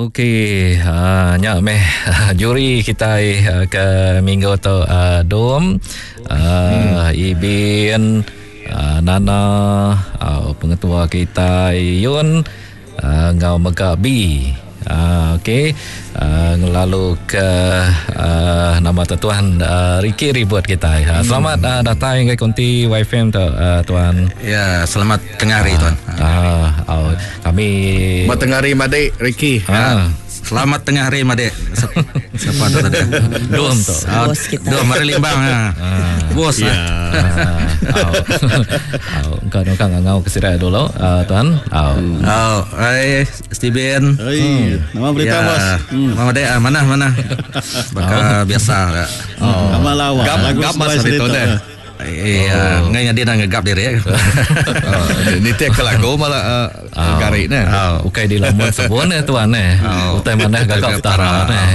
Okey, nya meh juri kita ke minggu tu Dom, Ibin, Nana, pengetua kita Yun, ngau Megabi. Okey, lalu ke nama tuan Ricky Ribut kita. Selamat datang ke Konti YFM tuan. Ya, selamat tengah hari tuan. Kami tengah hari Madek Ricky. Selamat tengah hari Madek. Siapa tu tadi? Dom tu. Bos kita. Dom Mari Limbang. Bos. Ya. Engkau ngau kesira dulu tuan. Hai Steven. Nama berita bos. Mama Dek mana? Bakal biasa. Nama lawan. Gap mas itu deh. Iya, nganya dia nak ngegap diri ya. Ni tiap lagu malah garik ni. Ukai di lamun sebun tuan utai mana gagap tara ni.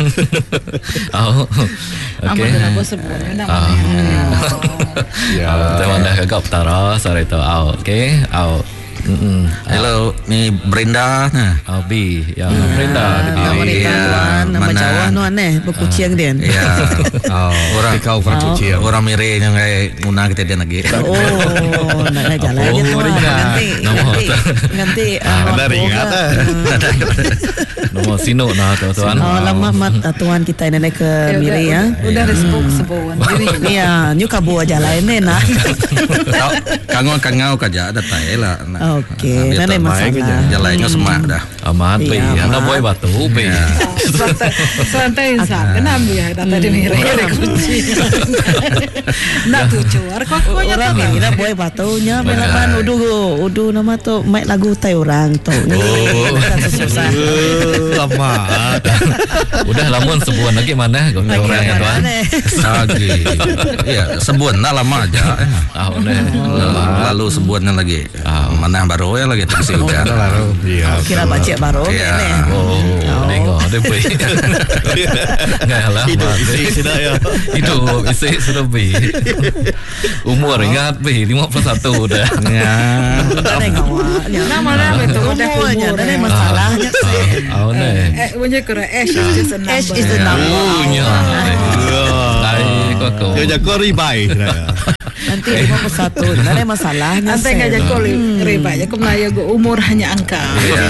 Okey. Apa sebut namanya? Ya, utai mana gagap tara sore tu. Okey. Hello, ni Brenda nah. Abi, ya Brenda. Nama dia tuan, nama Jawa tuan berkucing dia. Ya. Orang kau berkucing. Orang mire yang kayak guna kita dia lagi. Nak jalan aja tuan. Ganti. Ada ringat Nama Sino nah tuan. Lama mat tuan kita ini ke Miri ya. Udah respon sebuan diri. Ya, nyu kabu aja lain nah. Kangau kaja ada taela. Okey, mana masalah. Jalannya semak dah. Amat pe. Ana boy batu pe. Santai insan. Kenapa ya data di Miri ada kunci. Nak tujuar kok orang ni dah boy batunya belapan udu nama tu mic lagu tai orang tu. Susah. Lama. Udah lamun sebuan lagi mana orang ya tuan. Lagi. Iya, sebuan lama aja. Lalu sebuannya lagi. Mana baru ya lagi terisi hujan. Kira baca baru ni. Nengok ada pe. Ngalah. Sudah ya. Itu isi sudah pe. Umur ingat pe 51 dah. Ya. Nama itu udah umurnya ada masalahnya sih. Punya kira Ash is the number. Dia jago ribai. Nanti 51 ada masalahnya. Nanti ngajak kau riba ya, kau melaya umur hanya angka.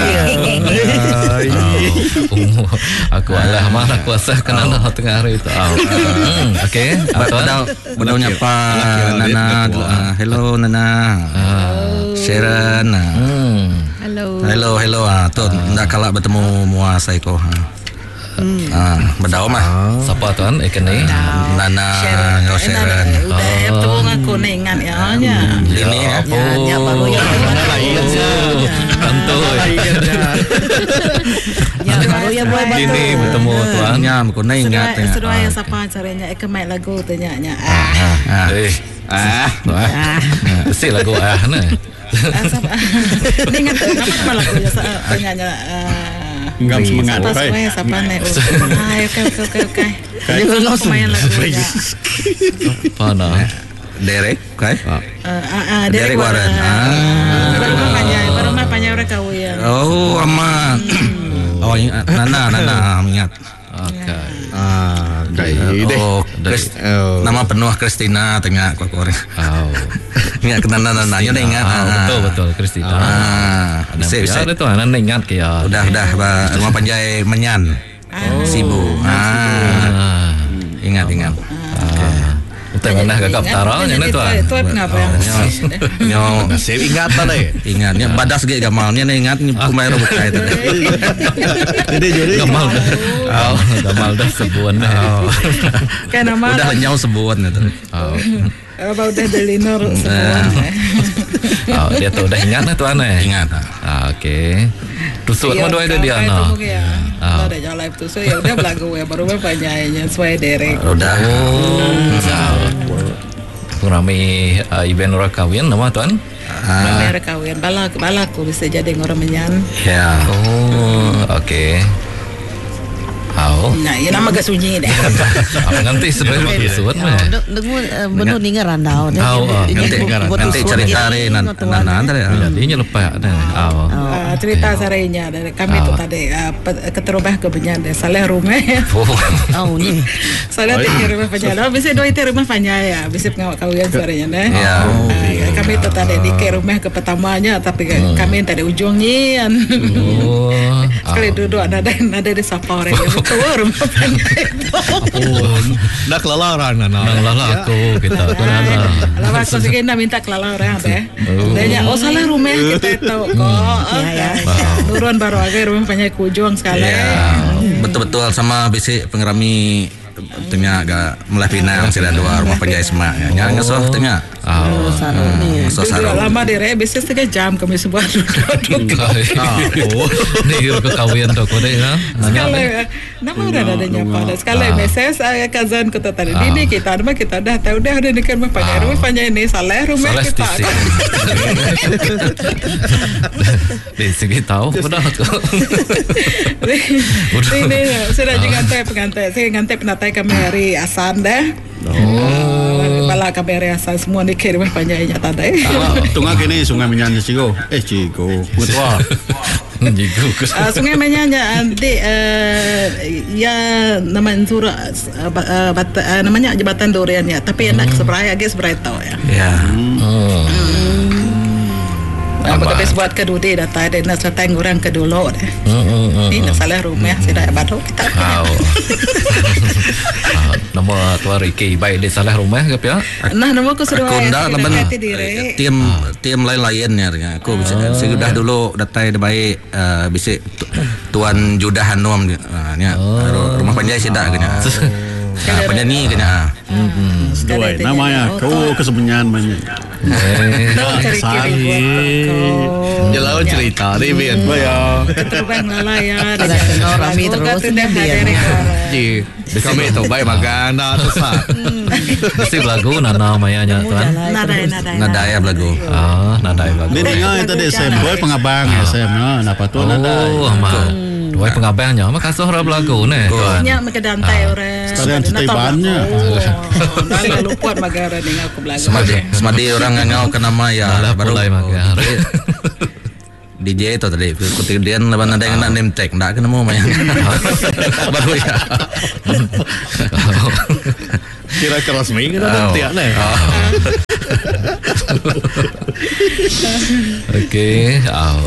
Umur aku alah mana kuasa kenal tengah hari itu. Okey. Pada nyapa Nana. Hello Nana. Sharon. Hello. Tu ndak kalah bertemu muas saiko. Berdaum siapa tuan ikan ni? Nana Sharon. Itu aku ingat ya. Ini Ya baru ya. Tentu. Ya baru ya boy batu. Ini bertemu tuan. Aku ingat. Sudah ya siapa caranya main lagu tanya. Si lagu ni. Ini ingat apa lagunya tanya. Enggak semangat. Siapa nih? Oke. Ini langsung main lagu ya. Mana? Derek, okay? Derek Warren. Baru mapanya orang kau ya. Oh, aman. Oh, Nana ingat. Okey. Nama penuh Christina tengah kau korek. Ingat kenal Nana-Nanya dah ingat. Betul Christina. Bisa ada tu anak ingat ke ya. Udah rumah panjai menyan. Sibu. Ingat. Utai mana gagap tara nya tu. Itu kenapa? Nyo Nasib ingat tadi. ingatnya badas ge gamalnya ingat kumai robukai tadi. Jadi Gamal dah sebuan dah. Kan nama Udah nyau sebuan itu. apa udah delinor semua. Dia tu dah ingat lah tuan Ingat. Okey. Tusuk mana dua dia ana. Ada jalan itu so ya udah belagu ya baru berpanjangnya sesuai Derek. Udah. Rami event orang kahwin nama tuan? Rami kahwin balaku bisa jadi orang menyan. Ya. Okey. Nah, ini nama gak sunyi deh. Nanti sebenarnya suat mah. Dengu benu ninga randau. Nanti cerita re nana tadi. Jadinya lupa deh. Cerita sarenya dari kami itu tadi keterubah ke Penyanda salah rumah. Ni. Salah tinggal rumah Penyanda. Bisa doi itu rumah Penyanda ya. Bisa pengawal kawian sarenya deh. Kami itu tadi di ke rumah ke pertamanya, tapi kami tadi ujungnya. Sekali duduk ada di sapa orang yang keluar rumah Penyanda itu. Nak lalaran Nang lalaku kita kenapa? Lama aku sih kena minta kelala orang deh. Tanya, salah rumah kita tahu kok. Turun baru agak rumah Penyanda Ujung sekali. Betul-betul sama bisi pengerami tengah agak mulai pinang sudah dua rumah Penyanda Semak. Nyangga soh tengah. Duduk lama di re bisnis 3 jam kami sebuah duduk. Ni ke kawian tu kau deh ya. Sekali nama udah ada nyapa. Sekali meses kazan kita tadi ini kita dah tahu dah ada dekat rumah Penyanda ini salah rumah kita. Di segi tahu benar tu. Ini sudah juga pengantai. Saya ngantai penatai kami hari Asan dah. Bala kami hari Asan semua dikirim Penyanda tadi. Tunggu kini Sungai Menyanya Cigo. Cigo. Betul. Sungai Menyanya adik ya namanya surah namanya Jembatan Durian ya. Tapi enak seberai tahu ya. Ya. Apa kata buat kedudi data ada nak seteng orang kedulu deh. Ini salah rumah sudah baru kita. Nama tuan Riki baik di salah rumah ke ya? Nah nama aku sudah tim lain-lainnya. Aku sudah dulu data ada baik bisa tuan Judah Hanum rumah Penyanda sudah kena. Penyanyi kena. Namanya kau kesembunyian banyak. Jalan cerita ni biar. Terbang lala ya. Ada kenal rami terus biar. Kami tu baik makan dah susah. Mesti lagu nana mayanya tuan. Nada ya lagu. Nada lagu. Ini yang tadi saya pengabang ya saya. Napa tu nada. Dua pengabangnya, mak kasuh rap lagu ni. Nya mak kedantai orang. Sekalian setibannya. Lalu puat magara ni aku belagu. Semadi orang ngau ke nama ya baru mulai magara. DJ itu tadi kemudian lepas ada yang nak name tag tak kena mau main baru ya Kira keras main kita tiap ni. Okay.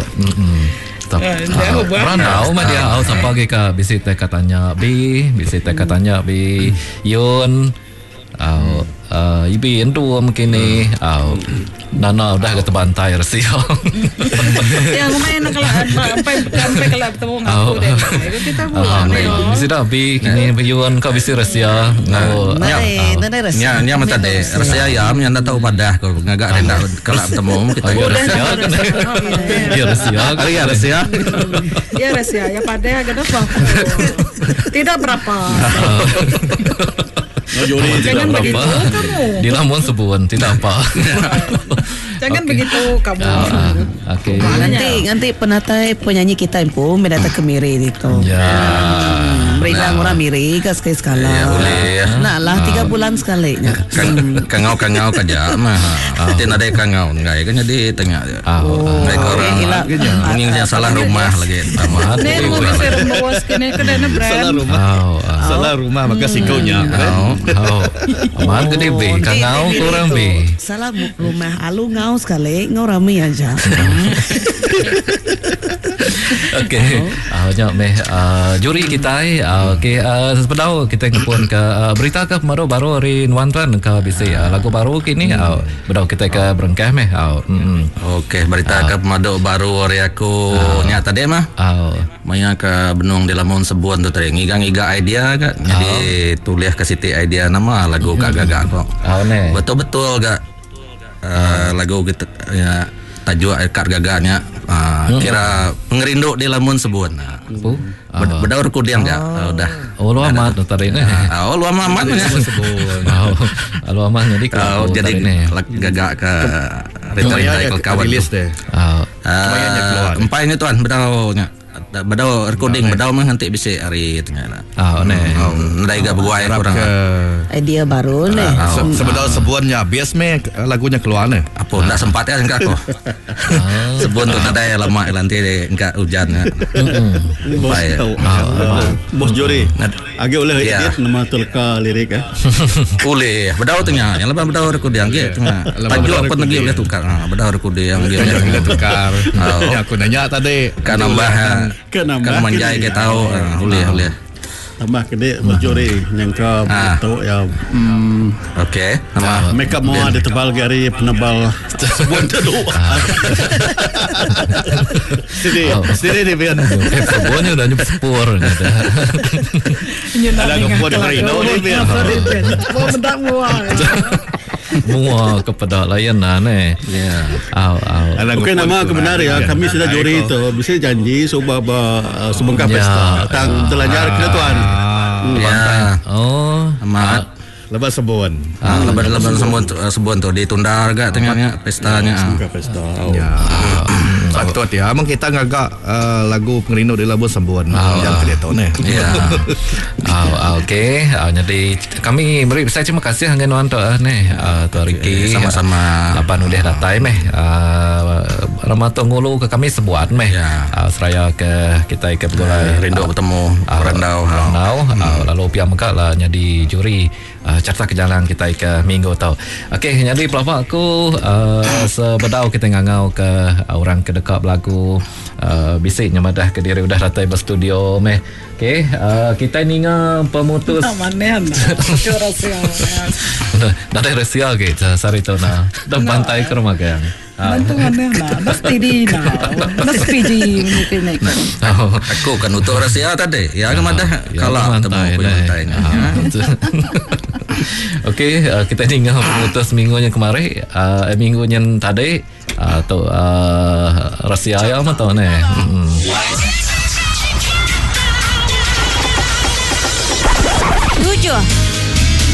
Randau mah dia sampai ke bisi teh katanya Yun ibi endu mungkin ni Nana udah ke bantai resio. Yang main kalau sampai kalau bertemu aku deh. Kita buat. Mesti dah bi kini Yun kau bisi resio. Nya mata deh resio ya nya tahu padah kalau ngagak rendah kalau bertemu kita resio. Ya resio. Ya resio. Ya resio ya padah kenapa? Tidak berapa. Jangan begitu kamu. Di Lampung sebuan tidak apa. Jangan begitu kamu. Okey. Nanti penatai penyanyi kita pun mendatang ke Miri itu. Berikan orang Miri ke sekali. Nah lah 3 bulan sekali. Kangau kerja mah. Nanti ada kangau enggak ya kan jadi tengah. Mereka orang mungkin salah rumah lagi. Nih mau bisa membawa skene ke dana brand. Salah rumah maka sikonya. Aman gede be, kangau kurang be. Salah rumah alu ngau sekali, ngau rame aja. Okey. Juri kita okey sepedau kita ngepun ke berita ke baru hari Nuantran ke bisi lagu baru kini bedau kita ke berengkah meh. Okey, berita ke Mado baru hari aku nyata deh mah. Maya ke benung di Lamun Sebuan tu tadi ngiga idea kak. Jadi tulis ke Siti idea nama lagu kak gagak kok. Betul-betul gak lagu kita ya tajuk kak gagaknya kira pengerindu di Lamun Sebuan. Berdaur kudiang ya udah. Lu amat tadi ni. Lu amat ya. Lu amat jadi gagak ke retail kawan. Empainya tuan bedaunya Badau recording badau mah nanti bisa hari tengah. Ndai gak berguai kurang. Idea baru nih. Sebenarnya sebuannya bias lagunya keluar nih. Apa ndak sempat ya enggak kok. Sebuan tu ada yang lama nanti enggak hujan. Bos Juri. Agak boleh edit nama telka lirik Boleh. Badau tengah. Yang lebih badau recording gitu. Tajuk apa lagi boleh tukar. Badau recording yang boleh tukar. Ya aku nanya tadi kan nambah kan manjai ke tahu boleh tambah gede Bos Juri nyangka betul ya. Okey, nama makeup mau ada tebal gari penebal sebuan dulu. Sini ni biar sebuannya udah nyepur ada. Ada ngepur dari ni biar. Mau mendak muah. Muah kepada layan nih. Ya. Okey, nama kebenar ya. Kami sudah juri itu bisa janji subah sebengkah pesta tang telanjar kita tuan. Ya. Amat. Lepas sebuan. Lepas sebuan tu ditunda agak tengahnya pestanya. Sebengkah pesta. Ya. Patut ya. Emang kita ngagak lagu Pengerino di Labuan Sebuan yang kedua tahun ni. Ya. Okey. Jadi kami beri saya terima kasih hangan wan tu ni Tuan Ricky sama-sama. Lapan udah datang Ramato ngulu ke kami sebuat seraya ke kita ke Begulai rindu bertemu Randau lalu pihak Mekah lah jadi juri carta kejalan kita ke minggu tau. Okey, jadi pelawak aku sebedau kita ngangau ke orang kedekap lagu bisiknya madah ke diri udah datang ke studio meh. Okey, kita ni pemutus mana rahsia. Dah ada rahsia ke sari tu na. Dah pantai ke rumah kan. Bantu mana mesti di mesti PG mungkin aku kan untuk rahsia tadi ya madah kalau temu pantainya. Okey, kita tinggal pemutus minggunya kemarin, minggunya tadi atau rahsia ayam atau ne.